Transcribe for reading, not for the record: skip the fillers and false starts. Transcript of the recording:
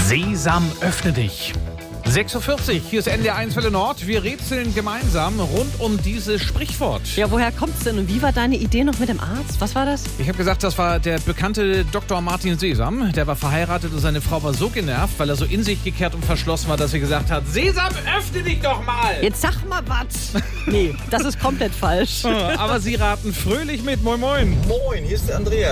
Sesam, öffne dich. 6.40 Uhr, hier ist NDR1 Welle Nord. Wir rätseln gemeinsam rund um dieses Sprichwort. Ja, woher kommt's denn und wie war deine Idee noch mit dem Arzt? Was war das? Ich habe gesagt, das war der bekannte Dr. Martin Sesam. Der war verheiratet und seine Frau war so genervt, weil er so in sich gekehrt und verschlossen war, dass sie gesagt hat, Sesam, öffne dich doch mal! Jetzt sag mal was. Nee, das ist komplett falsch. Aber sie raten fröhlich mit. Moin, moin. Moin, hier ist der Andreas.